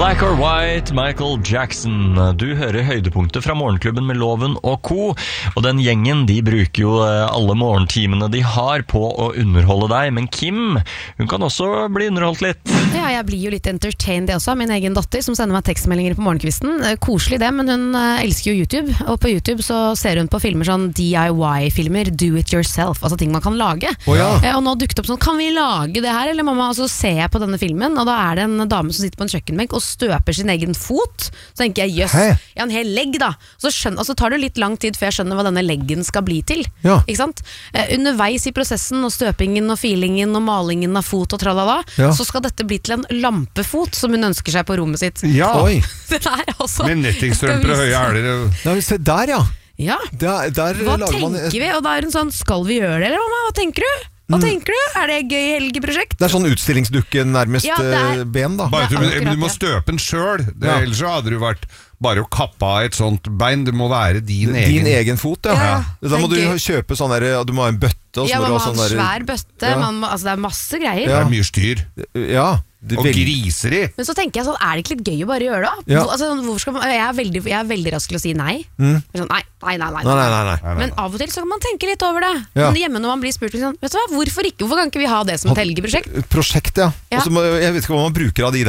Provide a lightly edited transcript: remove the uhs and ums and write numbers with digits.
Black or White, Michael Jackson. Du hører høydepunktet fra Morgenklubben med Loven og Co. Og den gjengen, de bruker jo alle morgentimene de har på å underholde deg. Men Kim, hun kan også bli underholdt litt. Ja, jeg blir jo litt entertained det også, min egen datter som sender meg tekstmeldinger på morgenkvisten. Koselig det, men hun elsker jo YouTube. Og på YouTube så ser hun på filmer sånn DIY-filmer, do it yourself, altså ting man kan lage. Og nå dukket opp sånn, kan vi lage det her, eller mamma? Og så ser jeg på denne filmen, og da er det en dame som sitter på en kjøkkenbenk og støper sin egen fot. Så tenker jeg, en hel legg da. Og så tar det litt lang tid før jeg skjønner hva denne leggen skal bli til. Ikke sant? Underveis i prosessen, og støpingen og filingen og malingen av fot og tralala, så skal dette bli til en lampefot som hun ønsker seg på rommet sitt. Oi. Med nettingstrømper og høye hæler. Ja, se der, ja. Ja. Hva tenker vi? Og da er hun sånn, skal vi gjøre det, eller mamma? Hva tenker du? Hva tenker du? Er det et gøy helgeprosjekt? Det er sånn utstillingsdukke nærmest ben da. Du må støpe den selv. Ellers så hadde du vært bare å kappe av et sånt bein. Det må være din egen fot, Da må du kjøpe sånn der, du må ha en bøtte. Ja, man må ha en svær bøtte. Altså det er masse greier. Det er mye styr. Ja. Og griser i. Men så tenker jeg sånn, er det ikke litt gøy å bare gjøre det? Altså, jeg er veldig rask til å si nei. Sånn, nei. Men av og til så kan man tenke litt over det. Men hjemme når man blir spurt liksom, vet du hva, hvorfor kan ikke vi ha det som et helgeprosjekt? Prosjekt, ja. Jeg vet ikke hva man bruker av de der